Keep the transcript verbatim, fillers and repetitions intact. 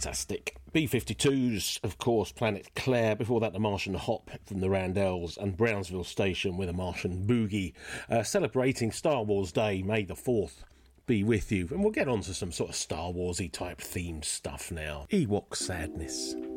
Fantastic. B fifty-twos, of course, Planet Claire. Before that, the Martian Hop from the Randells and Brownsville Station with a Martian Boogie. Uh, celebrating Star Wars Day, May the fourth. Be with you. And we'll get on to some sort of Star Warsy type themed stuff now. Ewok Sadness.